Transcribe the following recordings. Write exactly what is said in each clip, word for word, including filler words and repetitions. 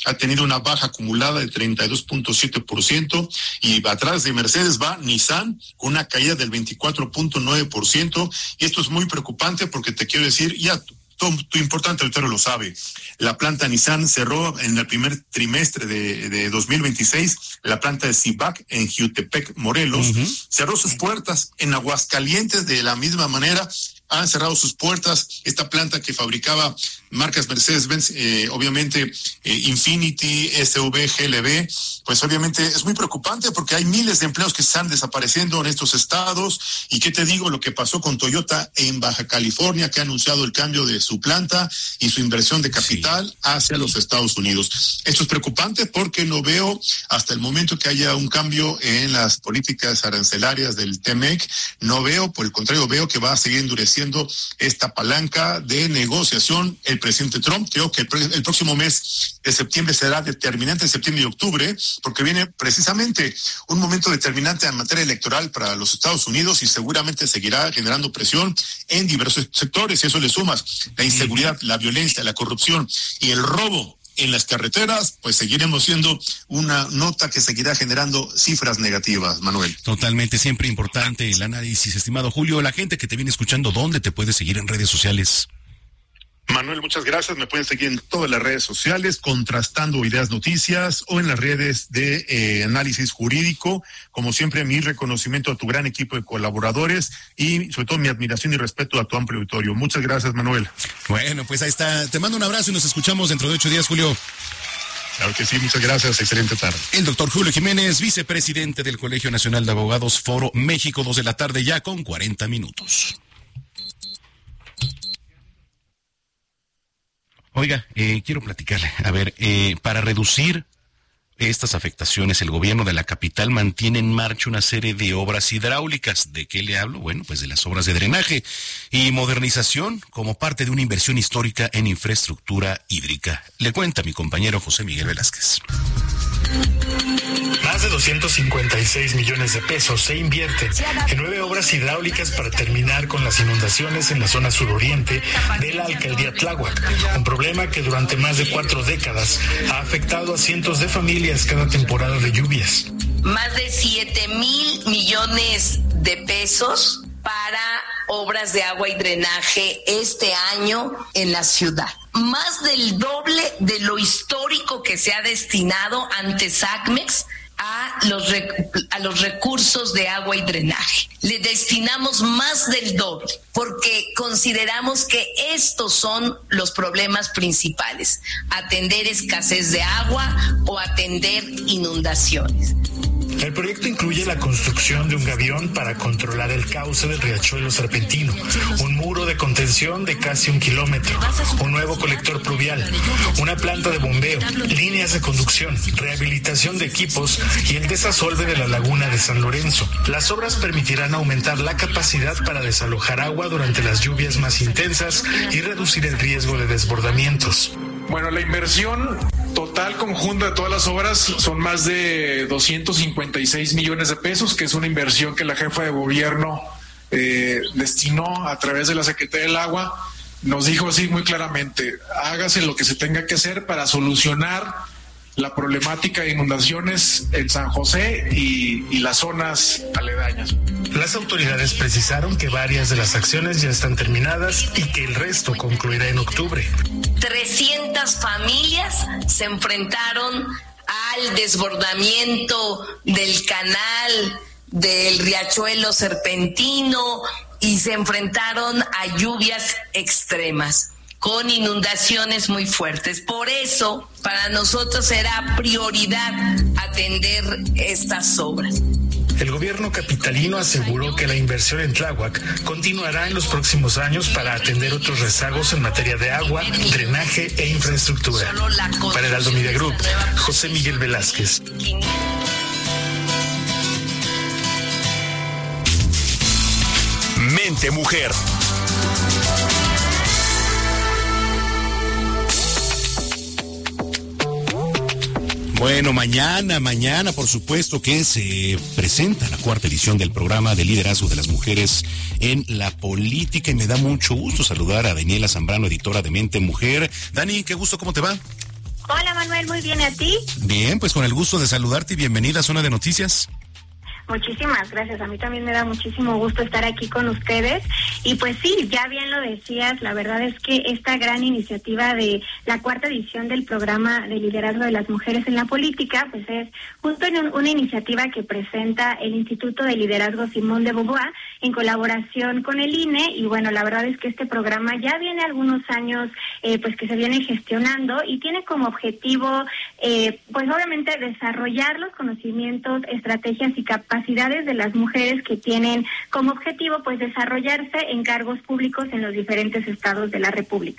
ha tenido una baja acumulada de treinta y dos punto siete por ciento, y atrás de Mercedes va Nissan con una caída del veinticuatro punto nueve por ciento, y esto es muy preocupante porque te quiero decir, ya tu, tu importante auditorio lo sabe, la planta Nissan cerró en el primer trimestre de, de dos mil veintiséis, la planta de Cibac en Jiutepec, Morelos, uh-huh. cerró sus puertas. En Aguascalientes de la misma manera han cerrado sus puertas. Esta planta que fabricaba marcas Mercedes-Benz, eh, obviamente eh, Infiniti, S V, G L B, pues obviamente es muy preocupante porque hay miles de empleos que están desapareciendo en estos estados. Y qué te digo, lo que pasó con Toyota en Baja California, que ha anunciado el cambio de su planta y su inversión de capital sí. hacia los Estados Unidos. Esto es preocupante porque no veo hasta el momento que haya un cambio en las políticas arancelarias del T M E C. No veo, por el contrario, veo que va a seguir endureciendo esta palanca de negociación el presidente Trump. Creo que el, el próximo mes de septiembre será determinante, septiembre y octubre, porque viene precisamente un momento determinante en materia electoral para los Estados Unidos y seguramente seguirá generando presión en diversos sectores. Y eso le sumas la inseguridad, la violencia, la corrupción y el robo en las carreteras, pues seguiremos siendo una nota que seguirá generando cifras negativas, Manuel. Totalmente, siempre importante el análisis, estimado Julio. La gente que te viene escuchando, ¿dónde te puede seguir en redes sociales? Manuel, muchas gracias. Me pueden seguir en todas las redes sociales, Contrastando Ideas Noticias, o en las redes de eh, análisis jurídico. Como siempre, mi reconocimiento a tu gran equipo de colaboradores y sobre todo mi admiración y respeto a tu amplio auditorio. Muchas gracias, Manuel. Bueno, pues ahí está. Te mando un abrazo y nos escuchamos dentro de ocho días, Julio. Claro que sí, muchas gracias. Excelente tarde. El doctor Julio Jiménez, vicepresidente del Colegio Nacional de Abogados, Foro México, dos de la tarde ya con cuarenta minutos. Oiga, eh, quiero platicarle, a ver, eh, para reducir estas afectaciones, el gobierno de la capital mantiene en marcha una serie de obras hidráulicas. ¿De qué le hablo? Bueno, pues de las obras de drenaje y modernización como parte de una inversión histórica en infraestructura hídrica. Le cuenta mi compañero José Miguel Velázquez. Más de doscientos cincuenta y seis millones de pesos se invierten en nueve obras hidráulicas para terminar con las inundaciones en la zona suroriente de la alcaldía Tláhuac, un problema que durante más de cuatro décadas ha afectado a cientos de familias cada temporada de lluvias. Más de siete mil millones de pesos para obras de agua y drenaje este año en la ciudad. Más del doble de lo histórico que se ha destinado ante SACMEX a los, rec- a los recursos de agua y drenaje. Le destinamos más del doble porque consideramos que estos son los problemas principales: atender escasez de agua o atender inundaciones. El proyecto incluye la construcción de un gavión para controlar el cauce del riachuelo Serpentino, un muro de contención de casi un kilómetro, un nuevo colector pluvial, una planta de bombeo, líneas de conducción, rehabilitación de equipos y el desasolve de la laguna de San Lorenzo. Las obras permitirán aumentar la capacidad para desalojar agua durante las lluvias más intensas y reducir el riesgo de desbordamientos. Bueno, la inversión total conjunta de todas las obras son más de doscientos cincuenta y seis millones de pesos, que es una inversión que la jefa de gobierno eh, destinó a través de la Secretaría del Agua. Nos dijo así muy claramente: hágase lo que se tenga que hacer para solucionar la problemática de inundaciones en San José y, y las zonas aledañas. Las autoridades precisaron que varias de las acciones ya están terminadas y que el resto concluirá en octubre. trescientas familias se enfrentaron al desbordamiento del canal del riachuelo Serpentino y se enfrentaron a lluvias extremas con inundaciones muy fuertes. Por eso, para nosotros era prioridad atender estas obras. El gobierno capitalino aseguró que la inversión en Tláhuac continuará en los próximos años para atender otros rezagos en materia de agua, drenaje e infraestructura. Para Heraldo Media Group, José Miguel Velázquez. Mente Mujer. Bueno, mañana, mañana, por supuesto que se presenta la cuarta edición del programa de liderazgo de las mujeres en la política y me da mucho gusto saludar a Daniela Zambrano, editora de Mente Mujer. Dani, qué gusto, ¿cómo te va? Hola Manuel, muy bien, ¿y a ti? Bien, pues con el gusto de saludarte y bienvenida a Zona de Noticias. Muchísimas gracias, a mí también me da muchísimo gusto estar aquí con ustedes y pues sí, ya bien lo decías, la verdad es que esta gran iniciativa de la cuarta edición del programa de liderazgo de las mujeres en la política, pues es justo en un, una iniciativa que presenta el Instituto de Liderazgo Simón de Beauvoir en colaboración con el I N E y bueno, la verdad es que este programa ya viene algunos años eh, pues que se viene gestionando y tiene como objetivo eh, pues obviamente desarrollar los conocimientos, estrategias y capacidades de las mujeres que tienen como objetivo pues desarrollarse en cargos públicos en los diferentes estados de la República.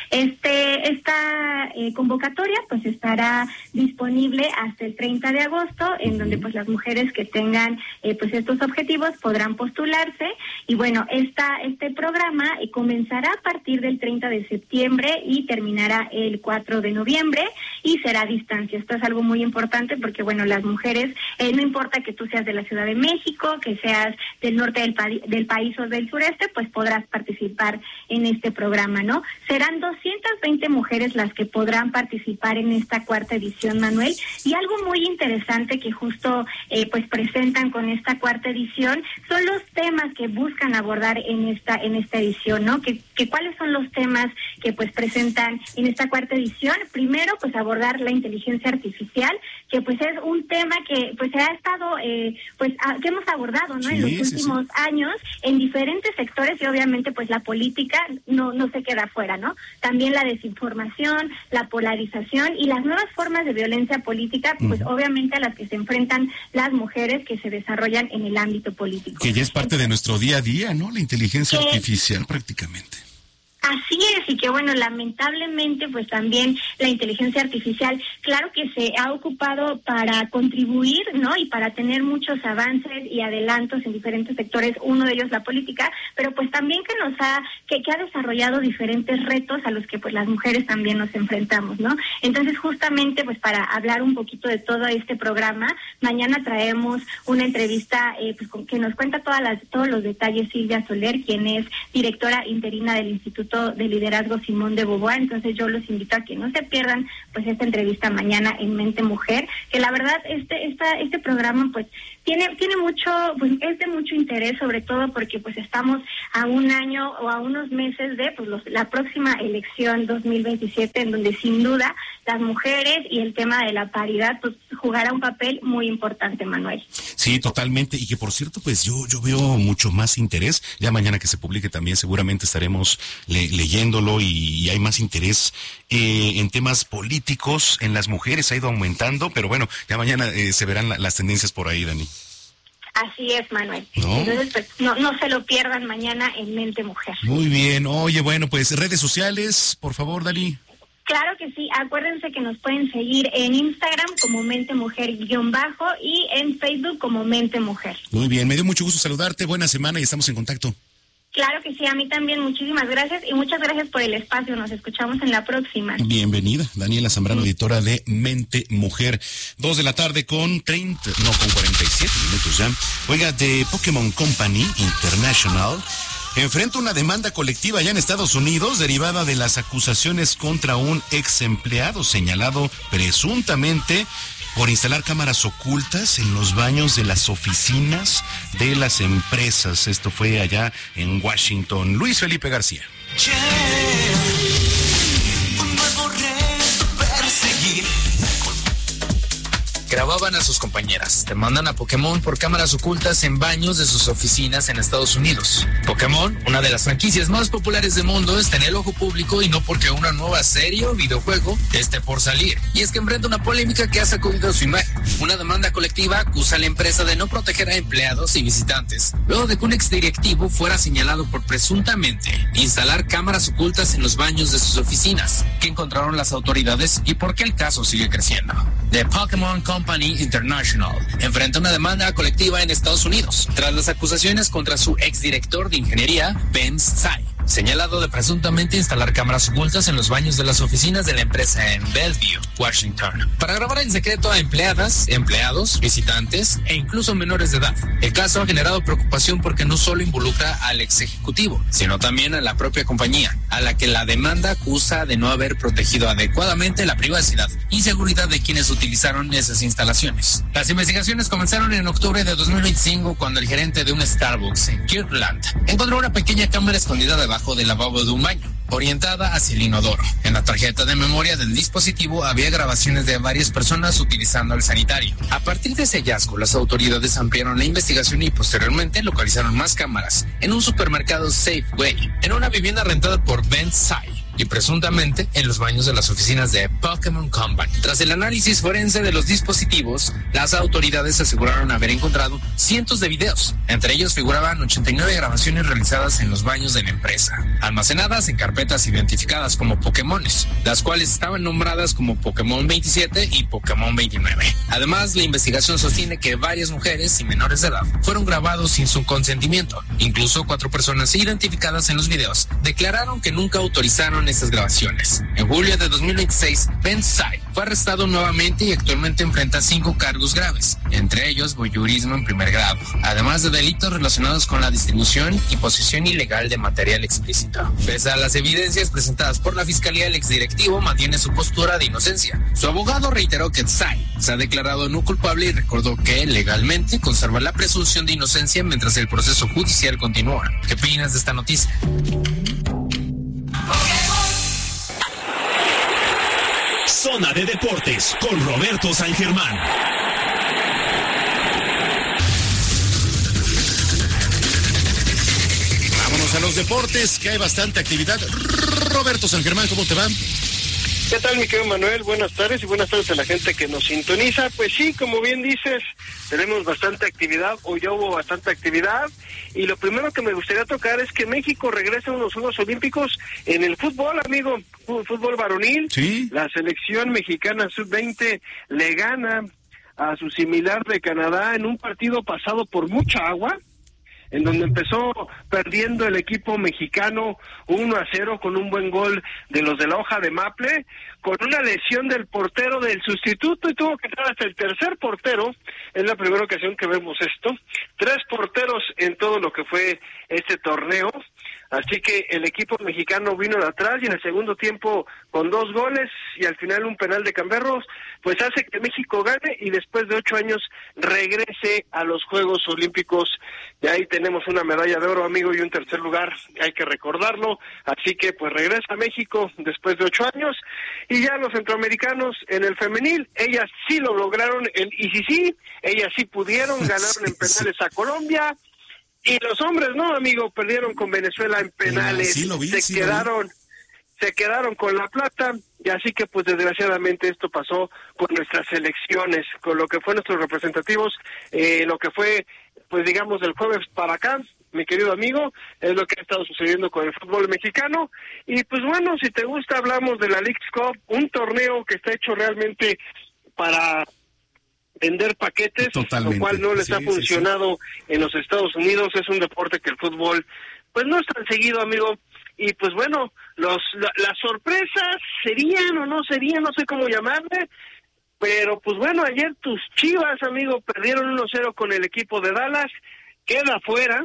Este esta eh, convocatoria pues estará disponible hasta el treinta de agosto, en donde pues las mujeres que tengan eh, pues estos objetivos podrán postularse y bueno, esta este programa eh, comenzará a partir del treinta de septiembre y terminará el cuatro de noviembre y será a distancia. Esto es algo muy importante porque bueno, las mujeres, eh, no importa que tú seas de la Ciudad de México, que seas del norte del, pa- del país o del sureste, pues podrás participar en este programa, ¿no? Serán doscientas veinte mujeres las que podrán participar en esta cuarta edición, Manuel, y algo muy interesante que justo eh, pues presentan con esta cuarta edición son los temas que buscan abordar en esta en esta edición, ¿no? Que, que cuáles son los temas que pues presentan en esta cuarta edición. Primero, pues abordar la inteligencia artificial, que pues es un tema que pues se ha estado eh, pues a, que hemos abordado, ¿no? Sí, en los sí, últimos sí. años en diferentes sectores y obviamente pues la política no no se queda fuera, ¿no? También la desinformación, la polarización y las nuevas formas de violencia política, pues uh-huh. obviamente a las que se enfrentan las mujeres que se desarrollan en el ámbito político. Que ya es parte de nuestro día a día, ¿no? La inteligencia que... artificial prácticamente. Así es, y que bueno, lamentablemente pues también la inteligencia artificial, claro que se ha ocupado para contribuir, ¿no? Y para tener muchos avances y adelantos en diferentes sectores, uno de ellos la política, pero pues también que nos ha, que, que ha desarrollado diferentes retos a los que pues las mujeres también nos enfrentamos, ¿no? Entonces justamente pues para hablar un poquito de todo este programa, mañana traemos una entrevista eh, pues con, que nos cuenta todas las, todos los detalles Silvia Soler, quien es directora interina del Instituto de Liderazgo Simón de Beauvoir. Entonces yo los invito a que no se pierdan pues esta entrevista mañana en Mente Mujer, que la verdad este esta este programa pues tiene tiene mucho pues es de mucho interés, sobre todo porque pues estamos a un año o a unos meses de pues los, la próxima elección dos mil veintisiete, en donde sin duda las mujeres y el tema de la paridad pues jugará un papel muy importante, Manuel. Sí, totalmente, y que por cierto pues yo yo veo mucho más interés, ya mañana que se publique también seguramente estaremos le, leyéndolo y, y hay más interés eh, en temas políticos, en las mujeres ha ido aumentando, pero bueno, ya mañana eh, se verán la, las tendencias por ahí, Dani. Así es, Manuel. ¿No? Entonces, pues, no, no se lo pierdan mañana en Mente Mujer. Muy bien. Oye, bueno, pues redes sociales, por favor, Dani. Claro que sí. Acuérdense que nos pueden seguir en Instagram como Mente Mujer-bajo y en Facebook como Mente Mujer. Muy bien. Me dio mucho gusto saludarte. Buena semana y estamos en contacto. Claro que sí, a mí también, muchísimas gracias y muchas gracias por el espacio, nos escuchamos en la próxima. Bienvenida, Daniela Zambrano, sí. editora de Mente Mujer. Dos de la tarde con treinta, no, con cuarenta y siete minutos ya. Oiga, de Pokémon Company International enfrenta una demanda colectiva allá en Estados Unidos derivada de las acusaciones contra un ex empleado señalado presuntamente por instalar cámaras ocultas en los baños de las oficinas de las empresas. Esto fue allá en Washington. Luis Felipe García. Yeah, un nuevo reto perseguir. Grababan a sus compañeras, demandan a Pokémon por cámaras ocultas en baños de sus oficinas en Estados Unidos. Pokémon, una de las franquicias más populares del mundo, está en el ojo público y no porque una nueva serie o videojuego esté por salir. Y es que enfrenta una polémica que ha sacudido su imagen. Una demanda colectiva acusa a la empresa de no proteger a empleados y visitantes, luego de que un exdirectivo fuera señalado por presuntamente instalar cámaras ocultas en los baños de sus oficinas. ¿Qué encontraron las autoridades y por qué el caso sigue creciendo? The Pokémon Company International enfrenta una demanda colectiva en Estados Unidos tras las acusaciones contra su exdirector de ingeniería, Ben Tsai, señalado de presuntamente instalar cámaras ocultas en los baños de las oficinas de la empresa en Bellevue, Washington, para grabar en secreto a empleadas, empleados, visitantes e incluso menores de edad. El caso ha generado preocupación porque no solo involucra al ex ejecutivo, sino también a la propia compañía, a la que la demanda acusa de no haber protegido adecuadamente la privacidad y seguridad de quienes utilizaron esas instalaciones. Las investigaciones comenzaron en octubre de dos mil veinticinco cuando el gerente de un Starbucks en Kirkland encontró una pequeña cámara escondida debajo del lavabo de un baño, orientada hacia el inodoro. En la tarjeta de memoria del dispositivo había grabaciones de varias personas utilizando el sanitario. A partir de ese hallazgo, las autoridades ampliaron la investigación y posteriormente localizaron más cámaras en un supermercado Safeway, en una vivienda rentada por Ben Tsai y presuntamente en los baños de las oficinas de Pokémon Company. Tras el análisis forense de los dispositivos, las autoridades aseguraron haber encontrado cientos de videos. Entre ellos figuraban ochenta y nueve grabaciones realizadas en los baños de la empresa, almacenadas en carpetas identificadas como Pokémones, las cuales estaban nombradas como Pokémon veintisiete y Pokémon veintinueve. Además, la investigación sostiene que varias mujeres y menores de edad fueron grabados sin su consentimiento. Incluso cuatro personas identificadas en los videos declararon que nunca autorizaron estas grabaciones. En julio de dos mil veintiséis, Ben Tsai fue arrestado nuevamente y actualmente enfrenta cinco cargos graves, entre ellos voyeurismo en primer grado, además de delitos relacionados con la distribución y posesión ilegal de material explícito. Pese a las evidencias presentadas por la fiscalía, el exdirectivo mantiene su postura de inocencia. Su abogado reiteró que Tsai se ha declarado no culpable y recordó que legalmente conserva la presunción de inocencia mientras el proceso judicial continúa. ¿Qué opinas de esta noticia? Zona de Deportes con Roberto San Germán. Vámonos a los deportes, que hay bastante actividad. Roberto San Germán, ¿cómo te va? ¿Qué tal, mi querido Manuel? Buenas tardes y buenas tardes a la gente que nos sintoniza. Pues sí, como bien dices, tenemos bastante actividad, o ya hubo bastante actividad, y lo primero que me gustaría tocar es que México regresa a unos Juegos Olímpicos en el fútbol, amigo, fútbol varonil. Sí. La selección mexicana sub veinte le gana a su similar de Canadá en un partido pasado por mucha agua, en donde empezó perdiendo el equipo mexicano uno a cero con un buen gol de los de la hoja de Maple, con una lesión del portero del sustituto, y tuvo que entrar hasta el tercer portero. Es la primera ocasión que vemos esto. Tres porteros en todo lo que fue este torneo. Así que el equipo mexicano vino de atrás y en el segundo tiempo con dos goles y al final un penal de Camberros, pues hace que México gane y después de ocho años regrese a los Juegos Olímpicos. Y ahí tenemos una medalla de oro, amigo, y un tercer lugar, hay que recordarlo. Así que pues regresa a México después de ocho años. Y ya los centroamericanos en el femenil, ellas sí lo lograron, el, y sí, sí, ellas sí pudieron, ganaron en penales a Colombia. Y los hombres, no, amigo, perdieron con Venezuela en penales, eh, sí lo vi, se sí quedaron, se quedaron con la plata, y así que pues desgraciadamente esto pasó con nuestras selecciones, con lo que fue nuestros representativos, eh, lo que fue, pues digamos, del jueves para acá, mi querido amigo, es lo que ha estado sucediendo con el fútbol mexicano. Y pues bueno, si te gusta, hablamos de la Leagues Cup, un torneo que está hecho realmente para vender paquetes, Totalmente. Lo cual no les sí, ha funcionado sí, sí. en los Estados Unidos. Es un deporte que el fútbol pues no es tan seguido, amigo, y pues bueno, los la, las sorpresas serían o no serían, no sé cómo llamarle, pero pues bueno, ayer tus Chivas, amigo, perdieron uno cero con el equipo de Dallas, queda fuera,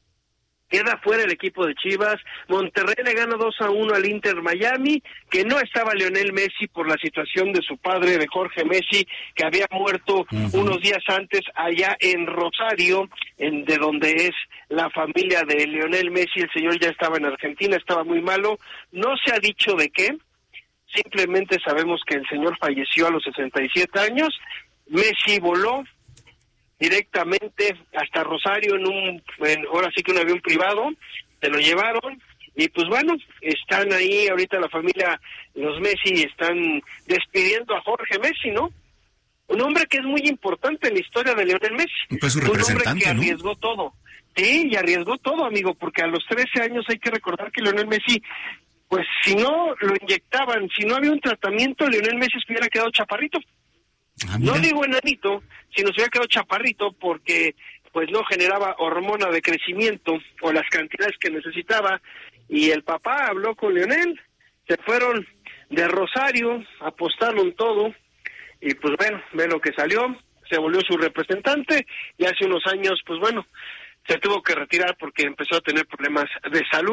Queda fuera el equipo de Chivas. Monterrey le gana dos a uno al Inter Miami, que no estaba Lionel Messi por la situación de su padre, de Jorge Messi, que había muerto uh-huh. unos días antes allá en Rosario, en, de donde es la familia de Lionel Messi. El señor ya estaba en Argentina, estaba muy malo. No se ha dicho de qué, simplemente sabemos que el señor falleció a los sesenta y siete años. Messi voló directamente hasta Rosario en un, en, ahora sí que un avión privado, se lo llevaron, y pues bueno, están ahí ahorita la familia, los Messi, están despidiendo a Jorge Messi, ¿no? Un hombre que es muy importante en la historia de Lionel Messi, pues un, un hombre que ¿no? arriesgó todo, sí, y arriesgó todo, amigo, porque a los trece años hay que recordar que Lionel Messi, pues si no lo inyectaban, si no había un tratamiento, Lionel Messi se hubiera quedado chaparrito. Ah, no digo enanito, sino se había quedado chaparrito porque pues no generaba hormona de crecimiento o las cantidades que necesitaba, y el papá habló con Lionel, se fueron de Rosario, apostaron todo, y pues bueno, ve lo que salió, se volvió su representante, y hace unos años pues bueno, se tuvo que retirar porque empezó a tener problemas de salud.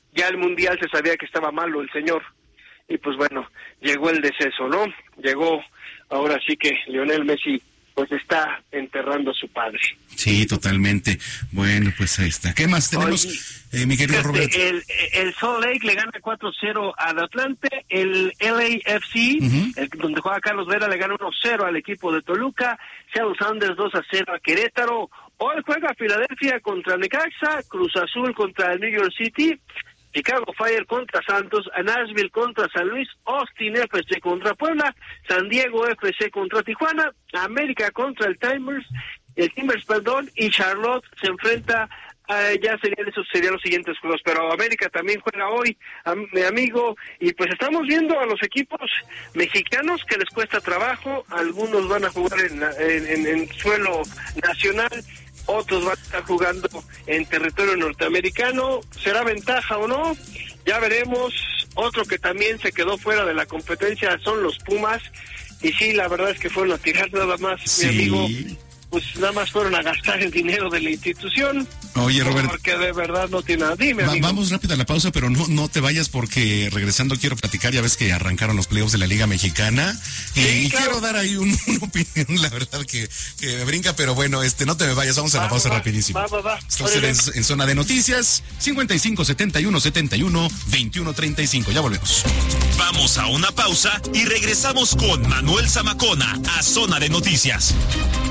ya el Mundial se sabía que estaba malo el señor, y pues bueno, llegó el deceso, ¿no? Llegó, ahora sí que Lionel Messi pues está enterrando a su padre. Sí, totalmente. Bueno, pues ahí está. ¿Qué más tenemos, Oye, eh, mi querido Roberto? El, el Salt Lake le gana cuatro cero al Atlante, el L A F C, uh-huh. el, donde juega Carlos Vera, le gana uno cero al equipo de Toluca, Seattle Sounders dos a cero a Querétaro, hoy juega Filadelfia contra Necaxa, Cruz Azul contra el New York City, Chicago Fire contra Santos, Nashville contra San Luis, Austin F C contra Puebla, San Diego F C contra Tijuana, América contra el Timers, el Timbers, perdón, y Charlotte se enfrenta, uh, ya serían esos serían los siguientes juegos, pero América también juega hoy, a, mi amigo, y pues estamos viendo a los equipos mexicanos que les cuesta trabajo, algunos van a jugar en, en, en, en suelo nacional, otros van a estar jugando en territorio norteamericano. ¿Será ventaja o no? Ya veremos. Otro que también se quedó fuera de la competencia son los Pumas. Y sí, la verdad es que fueron a tirar nada más, sí. Mi amigo. Pues nada más fueron a gastar el dinero de la institución. Oye, Roberto. Porque de verdad no tiene nada. Dime, Va, amigo. Vamos rápido a la pausa, pero no no te vayas porque regresando quiero platicar. Ya ves que arrancaron los playoffs de la Liga Mexicana. Sí, y claro. Quiero dar ahí un, una opinión, la verdad, que, que me brinca, pero bueno, este no te me vayas. Vamos a la va, pausa va, rapidísimo. Va, va, va. Entonces, en, en Zona de Noticias, cincuenta y cinco, setenta y uno, setenta y uno, veintiuno, treinta y cinco. Ya volvemos. Vamos a una pausa y regresamos con Manuel Zamacona a Zona de Noticias.